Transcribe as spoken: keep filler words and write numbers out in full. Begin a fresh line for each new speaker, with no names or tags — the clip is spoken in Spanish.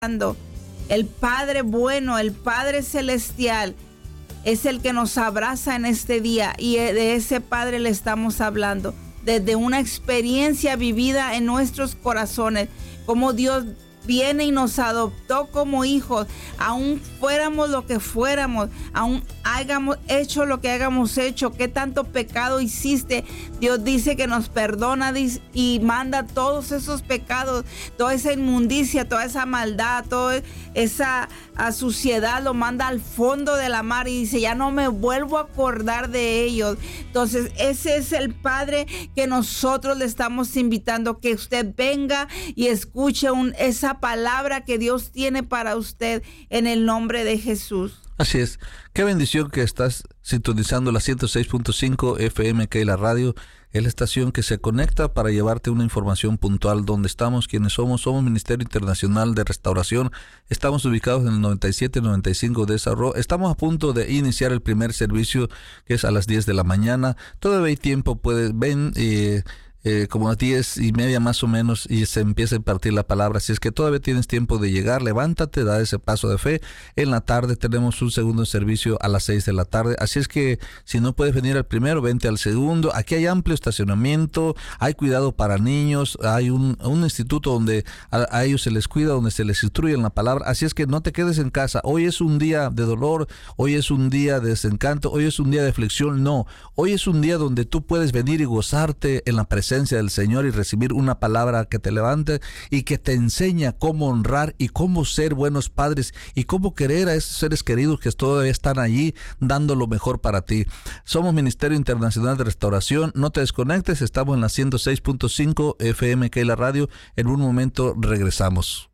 El Padre bueno, el Padre celestial, es el que nos abraza en este día, y de ese Padre le estamos hablando, desde una experiencia vivida en nuestros corazones, como Dios viene y nos adoptó como hijos, aún fuéramos lo que fuéramos, aún hayamos hecho lo que hayamos hecho, qué tanto pecado hiciste, Dios dice que nos perdona y manda todos esos pecados, toda esa inmundicia, toda esa maldad, toda esa suciedad, lo manda al fondo de la mar y dice, ya no me vuelvo a acordar de ellos. Entonces ese es el Padre que nosotros le estamos invitando, que usted venga y escuche un, esa palabra que Dios tiene para usted en el nombre de Jesús.
Así es. Qué bendición que estás sintonizando la ciento seis punto cinco F M K, la radio, es la estación que se conecta para llevarte una información puntual. ¿Dónde estamos? ¿Quiénes somos? Somos Ministerio Internacional de Restauración. Estamos ubicados en el noventa y siete noventa y cinco de esa Road. Estamos a punto de iniciar el primer servicio, que es a las diez de la mañana. Todavía hay tiempo, puedes, ven eh, Eh, como a diez y media más o menos, y se empieza a impartir la palabra. Si es que todavía tienes tiempo de llegar, levántate, da ese paso de fe. En la tarde tenemos un segundo servicio a las seis de la tarde, así es que si no puedes venir al primero, vente al segundo. Aquí hay amplio estacionamiento, hay cuidado para niños, hay un, un instituto donde a, a ellos se les cuida, donde se les instruye en la palabra, así es que no te quedes en casa. Hoy es un día de dolor, hoy es un día de desencanto, hoy es un día de aflicción. No, hoy es un día donde tú puedes venir y gozarte en la presencia del Señor y recibir una palabra que te levante y que te enseña cómo honrar y cómo ser buenos padres y cómo querer a esos seres queridos que todavía están allí dando lo mejor para ti. Somos Ministerio Internacional de Restauración. No te desconectes, estamos en la ciento seis punto cinco F M K, la radio. En un momento regresamos.